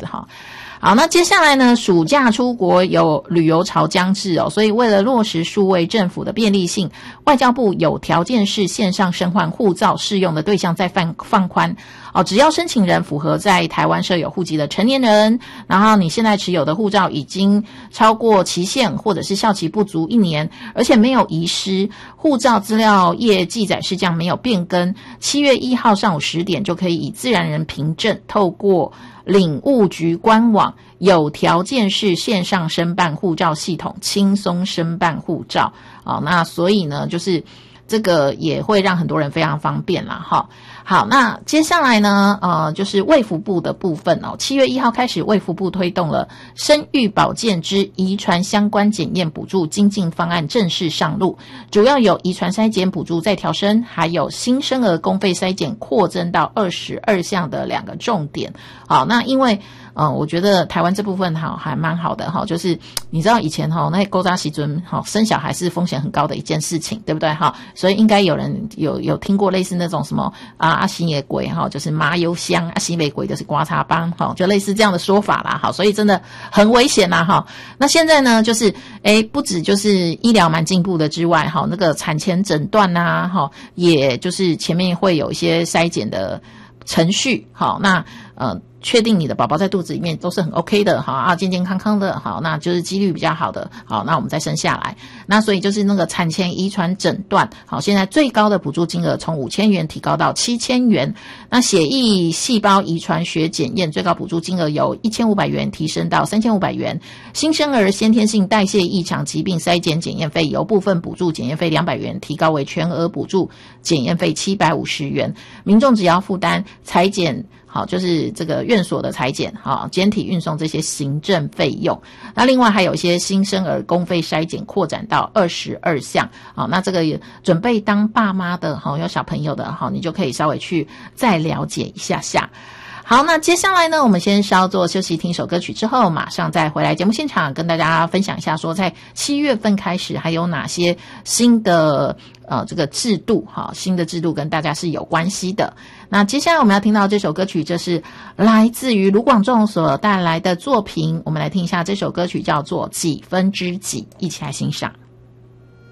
子哈。好，那接下来呢，暑假出国有旅游潮将至哦，所以为了落实数位政府的便利性，外交部有条件式线上申换护照适用的对象再放宽哦，只要申请人符合在台湾设有户籍的成年人，然后你现在持有的护照已经超过期限或者是效期不足1年，而且没有遗失，护照资料页记载事项没有变更，7月1号上午10点就可以以自然人凭证透过领务局官网有条件式线上申办护照系统轻松申办护照那所以呢就是这个也会让很多人非常方便啦哈。好，那接下来呢就是卫福部的部分7月1号开始，卫福部推动了生育保健之遗传相关检验补助精进方案正式上路，主要有遗传筛检补助再调升，还有新生儿公费筛检扩增到22项的2个重点。好，那因为我觉得台湾这部分还蛮好的哈，就是你知道以前那勾扎时阵生小孩是风险很高的一件事情，对不对哈？所以应该有人有听过类似那种什么阿西野鬼就是麻油香，阿西美鬼就是刮擦帮就类似这样的说法啦。好，所以真的很危险啦哈。那现在呢就是不止就是医疗蛮进步的之外那个产前诊断也就是前面会有一些筛检的程序。好，那确定你的宝宝在肚子里面都是很 OK 的健健康康的那就是几率比较好的那我们再生下来。那所以就是那个产前遗传诊断现在最高的补助金额从5000元提高到7000元。那血液细胞遗传学检验最高补助金额由1500元提升到3500元。新生儿先天性代谢异常疾病筛检检验费由部分补助检验费200元提高为全额补助检验费750元。民众只要负担采检就是这个院所的采检检体运送这些行政费用。那另外还有一些新生儿公费筛检扩展到22项。那这个也准备当爸妈的有小朋友的你就可以稍微去再了解一下下。好，那接下来呢我们先稍作休息，听首歌曲之后马上再回来节目现场，跟大家分享一下说在7月份开始还有哪些新的这个制度新的制度跟大家是有关系的。那接下来我们要听到这首歌曲，这是来自于卢广仲所带来的作品，我们来听一下这首歌曲叫做几分之几，一起来欣赏。